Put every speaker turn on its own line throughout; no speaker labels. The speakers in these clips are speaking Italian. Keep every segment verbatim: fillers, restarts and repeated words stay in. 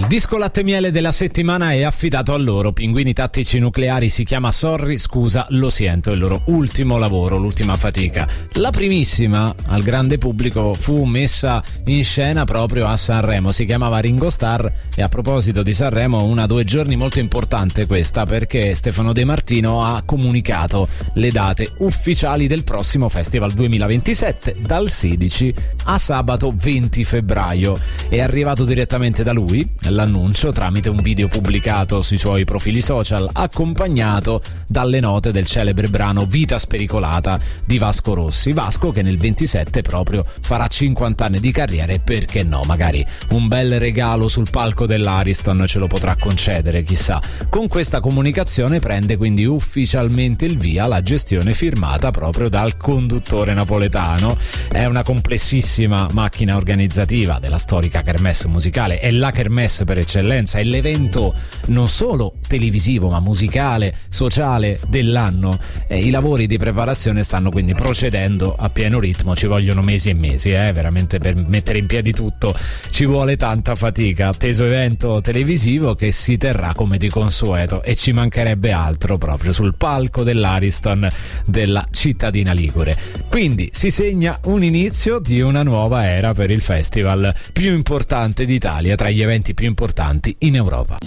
Il disco latte miele della settimana è affidato a loro, Pinguini Tattici Nucleari, si chiama Sorry, scusa, lo siento, il loro ultimo lavoro, l'ultima fatica. La primissima al grande pubblico fu messa in scena proprio a Sanremo, si chiamava Ringo Starr, e a proposito di Sanremo, una due giorni molto importante questa, perché Stefano De Martino ha comunicato le date ufficiali del prossimo festival duemilaventisette, dal sedici a sabato venti febbraio. È arrivato direttamente da lui l'annuncio tramite un video pubblicato sui suoi profili social, accompagnato dalle note del celebre brano Vita spericolata di Vasco Rossi. Vasco che nel ventisette proprio farà cinquanta anni di carriera, e perché no, magari un bel regalo sul palco dell'Ariston ce lo potrà concedere, chissà. Con questa comunicazione prende quindi ufficialmente il via la gestione firmata proprio dal conduttore napoletano. È una complessissima macchina organizzativa della storica kermesse musicale, è la kermesse per eccellenza, è l'evento non solo televisivo ma musicale, sociale dell'anno. E i lavori di preparazione stanno quindi procedendo a pieno ritmo, ci vogliono mesi e mesi, eh, veramente per mettere in piedi tutto ci vuole tanta fatica. Atteso evento televisivo che si terrà come di consueto, e ci mancherebbe altro, proprio sul palco dell'Ariston della cittadina ligure. Quindi si segna un inizio di una nuova era per il festival più importante d'Italia, tra gli eventi più importanti in Europa.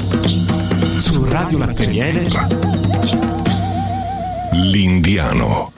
Su Radio Latte Miele, L'Indiano.